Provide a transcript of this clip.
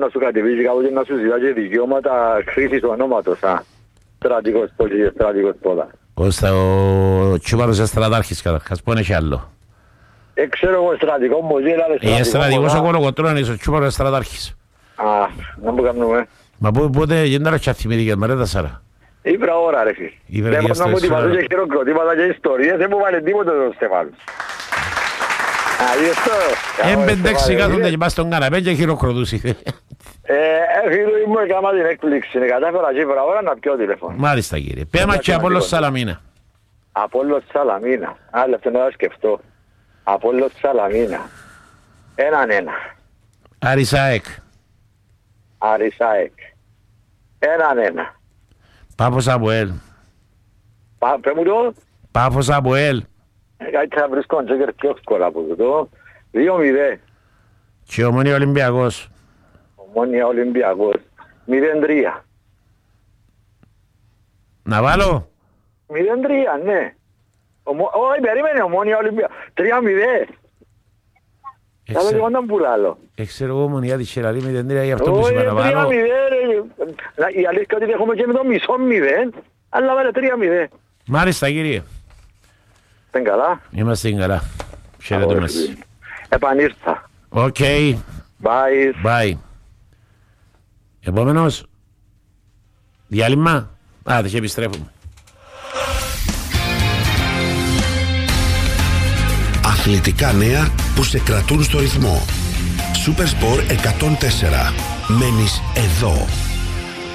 να σου κατεβίζει κάποτε να σου ζητά και δικαιώματα χρήσης ονόματος. Στρατικός πόλης και στρατικός πόδα. Ο Τσούπαρος είναι στρατάρχης καταρχάς, πού είναι και άλλο. Ξέρω εγώ στρατικό μου, είναι στρατικός ο Κολοκοτρώνης, ο Τσούπαρος είναι στρατάρχης. Να μου κάνουμε. Μα πότε γίνεται και αθυμητικές, μα ρε τα Σάρα. Ήπρα ώρα ρε φίλοι. Δεν μπορώ να μου τυπαθούν και χειροκροτήματα και ιστορίες, δεν μου βάλε τίποτα τον Στεφάνος. Εμπεντέξι κάθονται και πας στον καναπέ και χειροκροτούσι. Φίλοι μου έκανα την έκπληξη, κατάφερα και ήπρα ώρα να πιω τηλέφωνο. Μάλιστα κύριε. Πέμα και Απόλλως Σαλαμίνα. Απόλλως Σαλαμίνα. Άλλο αυτό να σκεφτώ. Απόλλως Σαλαμίνα. 1-1. Αρισάεκ. Αρισάεκ. 1-1. Πάφος Αποέλ. Πες μου το. Πάφος Αποέλ. Κάτι θα βρίσκω και πιο εύκολα από το. 2-0. Και Ομόνια Ολυμπιακός. Ομόνια Ολυμπιακός. 0-3. Να βάλω. 0-3, ναι. Όχι, περίμενε, Ομόνια Ολυμπιακός. 3-0. Θα το λιγόνταν που λάλλω. Ξέρω εγώ Ομονία τη Χεραλή 0-3 για αυτό που σημαίνει να βάλω. 3-0. Η αλήθεια ότι έχουμε και με το μισό 0, αλλά βάλε 3-0. Μάλιστα κύριε. Είστε καλά. Είμαστε καλά. Χαιρετούμε. Επανήρθα. Οκ. Bye. Επόμενος. Διάλειμμα. Και επιστρέφουμε. Αθλητικά νέα που σε κρατούν στο ρυθμό. Supersport 104. Μένεις εδώ.